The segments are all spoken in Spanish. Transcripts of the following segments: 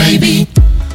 baby.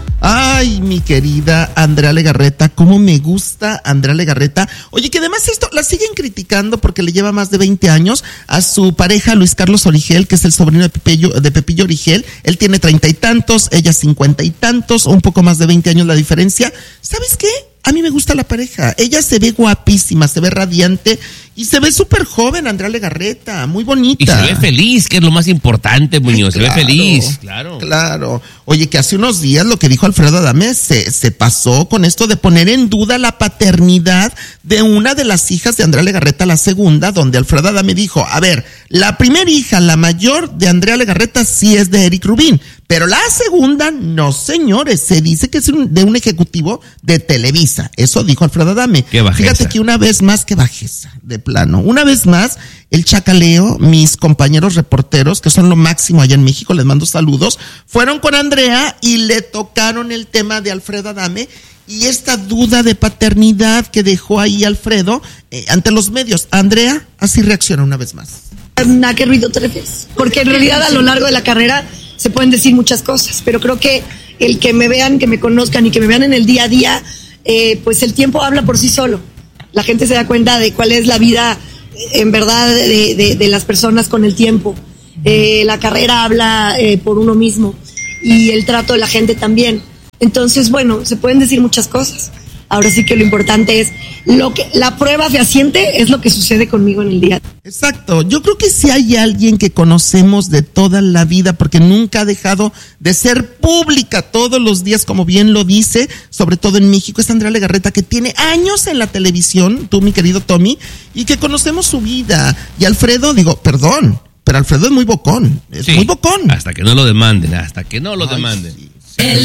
Ay, mi querida Andrea Legarreta, cómo me gusta Andrea Legarreta. Oye, que además esto la siguen criticando porque le lleva más de 20 años a su pareja Luis Carlos Origel, que es el sobrino de Pepillo Origel. Él tiene 30 y tantos, ella 50 y tantos, o un poco más de 20 años la diferencia. ¿Sabes qué? A mí me gusta la pareja. Ella se ve guapísima, se ve radiante y se ve súper joven, Andrea Legarreta, muy bonita. Y se ve feliz, que es lo más importante, Muñoz. Ay, claro, se ve feliz, claro. Claro. Oye, que hace unos días lo que dijo Alfredo Adame se pasó con esto de poner en duda la paternidad de una de las hijas de Andrea Legarreta, la segunda, donde Alfredo Adame dijo, a ver, la primera hija, la mayor de Andrea Legarreta, sí es de Eric Rubín, pero la segunda, no señores, se dice que es de un ejecutivo de Televisa. Eso dijo Alfredo Adame. Qué bajeza. Fíjate que una vez más, qué bajeza, de plano. Una vez más, el chacaleo, mis compañeros reporteros, que son lo máximo allá en México, les mando saludos, fueron con Andrea y le tocaron el tema de Alfredo Adame y esta duda de paternidad que dejó ahí Alfredo ante los medios. Andrea así reacciona una vez más. ¿A qué ruido te refieres? Porque en realidad a lo largo de la carrera se pueden decir muchas cosas, pero creo que el que me vean, que me conozcan y que me vean en el día a día, pues el tiempo habla por sí solo. La gente se da cuenta de cuál es la vida en verdad de las personas con el tiempo. La carrera habla por uno mismo y el trato de la gente también. Entonces, bueno, se pueden decir muchas cosas. Ahora sí que lo importante es la prueba fehaciente es lo que sucede conmigo en el día. Exacto, yo creo que si hay alguien que conocemos de toda la vida porque nunca ha dejado de ser pública todos los días, como bien lo dice, sobre todo en México, es Andrea Legarreta, que tiene años en la televisión, tú mi querido Tommy, y que conocemos su vida. Y Alfredo, perdón, pero Alfredo es muy bocón, Sí, muy bocón. Hasta que no lo demanden, Ay, demanden. Sí. El